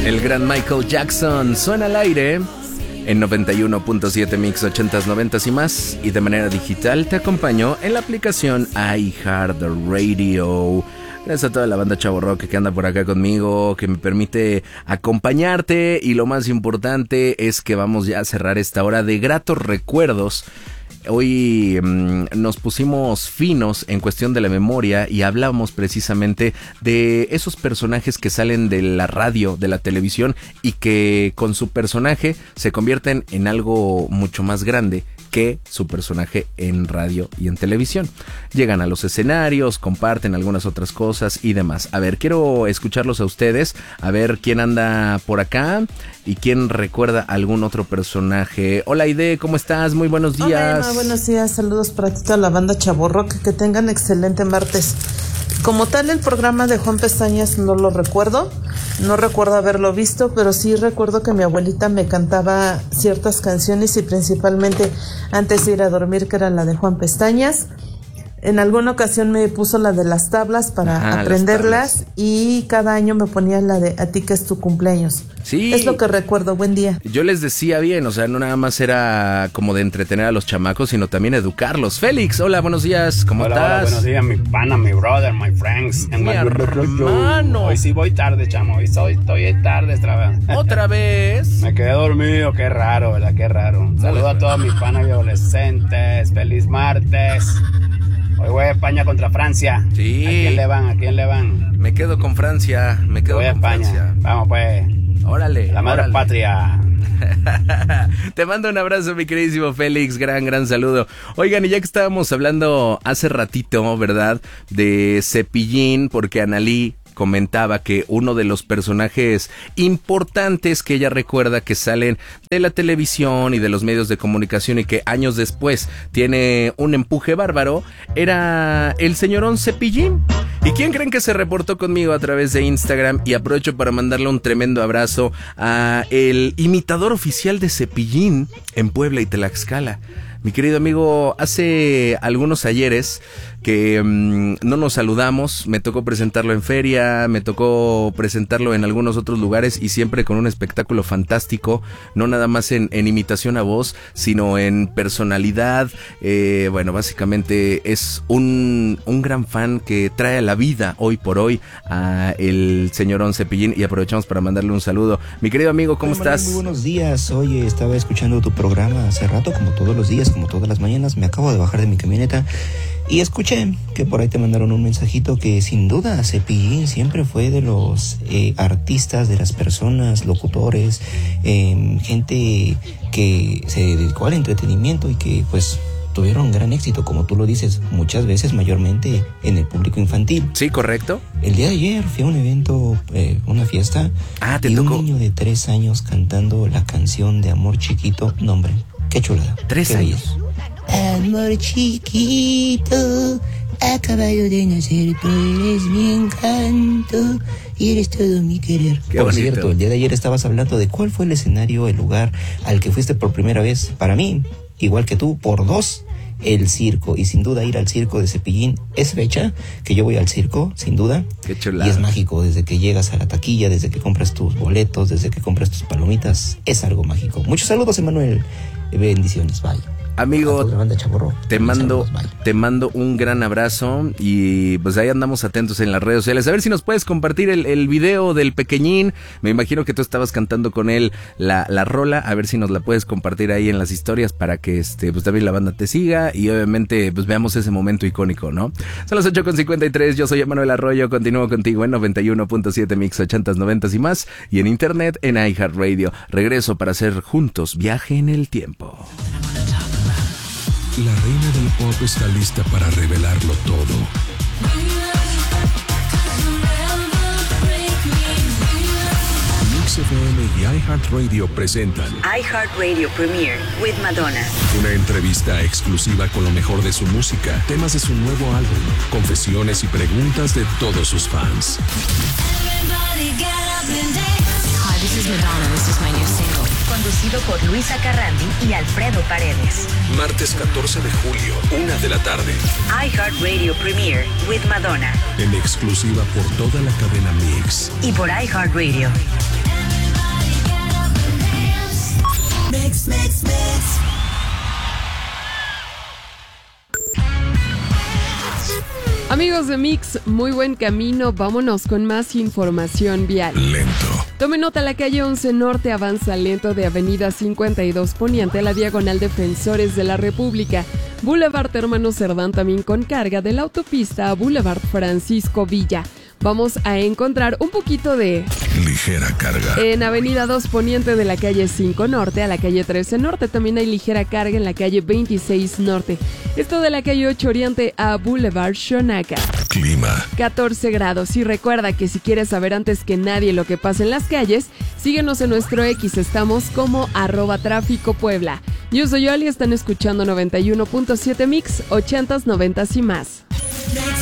El gran Michael Jackson suena al aire en 91.7 Mix 80s, 90s y más. Y de manera digital te acompaño en la aplicación iHeartRadio. Gracias a toda la banda Chavo Rock que anda por acá conmigo, que me permite acompañarte. Y lo más importante es que vamos ya a cerrar esta hora de gratos recuerdos. Hoy nos pusimos finos en cuestión de la memoria y hablamos precisamente de esos personajes que salen de la radio, de la televisión y que con su personaje se convierten en algo mucho más grande que su personaje en radio y en televisión. Llegan a los escenarios, comparten algunas otras cosas y demás. A ver, quiero escucharlos a ustedes, a ver quién anda por acá y quién recuerda algún otro personaje. Hola Aide, ¿cómo estás? Muy buenos días. Hola Emma, buenos días, saludos para ti toda la banda Chavo Rock, que tengan excelente martes. Como tal, el programa de Juan Pestañas no lo recuerdo, no recuerdo haberlo visto, pero sí recuerdo que mi abuelita me cantaba ciertas canciones y principalmente antes de ir a dormir, que era la de Juan Pestañas. En alguna ocasión me puso la de las tablas para aprenderlas y cada año me ponía la de a ti que es tu cumpleaños. Sí. Es lo que recuerdo, buen día. Yo les decía bien, o sea, no nada más era como de entretener a los chamacos, sino también educarlos. Félix, hola, buenos días, ¿cómo estás? Hola, buenos días, mi pana, mi brother, my friends. Mi hermano. Hoy sí voy tarde, chamo, hoy estoy tarde otra vez. ¿Otra vez? Me quedé dormido, qué raro, ¿verdad? Qué raro. Saludos a todos mis panas y adolescentes, feliz martes. Hoy voy a España contra Francia. Sí. ¿A quién le van? ¿A quién le van? Me quedo con Francia, Voy a España. Francia. Vamos pues. Órale. La madre patria. Te mando un abrazo, mi queridísimo Félix, gran saludo. Oigan, y ya que estábamos hablando hace ratito, ¿verdad? De Cepillín, porque Analí comentaba que uno de los personajes importantes que ella recuerda que salen de la televisión y de los medios de comunicación y que años después tiene un empuje bárbaro era el señorón Cepillín. ¿Y quién creen que se reportó conmigo a través de Instagram? Y aprovecho para mandarle un tremendo abrazo a el imitador oficial de Cepillín en Puebla y Tlaxcala. Mi querido amigo, hace algunos ayeres que no nos saludamos, me tocó presentarlo en feria, me tocó presentarlo en algunos otros lugares y siempre con un espectáculo fantástico, no nada más en imitación a voz, sino en personalidad. Bueno, básicamente es un gran fan que trae a la vida hoy por hoy a el señorón Cepillín y aprovechamos para mandarle un saludo. Mi querido amigo, ¿cómo estás? Muy buenos días. Oye, estaba escuchando tu programa hace rato, como todos los días, como todas las mañanas. Me acabo de bajar de mi camioneta y escuché que por ahí te mandaron un mensajito que sin duda Cepillín siempre fue de los artistas, de las personas, locutores, gente que se dedicó al entretenimiento y que pues tuvieron gran éxito, como tú lo dices, muchas veces mayormente en el público infantil. Sí, correcto. El día de ayer fui a un evento, una fiesta, y un niño de 3 años cantando la canción de Amor Chiquito. No, hombre, qué chulada. 3 años. Amor chiquito, acabado de nacer, tú eres mi encanto y eres todo mi querer. Por cierto, el día de ayer estabas hablando de cuál fue el escenario, el lugar al que fuiste por primera vez. Para mí, igual que tú, por 2, el circo. Y sin duda ir al circo de Cepillín es fecha que yo voy al circo, sin duda. Qué chulada. Y es mágico, desde que llegas a la taquilla, desde que compras tus boletos, desde que compras tus palomitas, es algo mágico. Muchos saludos, Emanuel. Bendiciones, bye. Amigo, te mando un gran abrazo y pues ahí andamos atentos en las redes sociales. A ver si nos puedes compartir el video del pequeñín. Me imagino que tú estabas cantando con él la rola. A ver si nos la puedes compartir ahí en las historias para que pues también la banda te siga y obviamente pues veamos ese momento icónico, ¿no? Son las 8:53, yo soy Emanuel Arroyo, continúo contigo en 91.7 Mix 80s, 90s y más y en internet en iHeartRadio. Regreso para hacer juntos viaje en el tiempo. La reina del pop está lista para revelarlo todo. Mix FM y iHeartRadio presentan iHeartRadio Premiere with Madonna. Una entrevista exclusiva con lo mejor de su música, temas de su nuevo álbum, confesiones y preguntas de todos sus fans. Hi, this is Madonna. This is my new single. Conducido por Luisa Carrandi y Alfredo Paredes. Martes 14 de julio, 1 de la tarde. iHeartRadio Premiere with Madonna. En exclusiva por toda la cadena Mix. Y por iHeartRadio. Amigos de Mix, muy buen camino, vámonos con más información vial. Lento. Tome nota, la calle 11 Norte avanza lento de avenida 52 Poniente a la diagonal Defensores de la República. Boulevard Hermano Cerdán también con carga de la autopista a Boulevard Francisco Villa. Vamos a encontrar un poquito de ligera carga en avenida 2 Poniente de la calle 5 Norte a la calle 13 Norte. También hay ligera carga en la calle 26 Norte. Esto de la calle 8 Oriente a Boulevard Shonaka. Clima. 14 grados. Y recuerda que si quieres saber antes que nadie lo que pasa en las calles, síguenos en nuestro X. Estamos como @tráficopuebla. Yo soy Oli, están escuchando 91.7 Mix, 80s, 90s y más.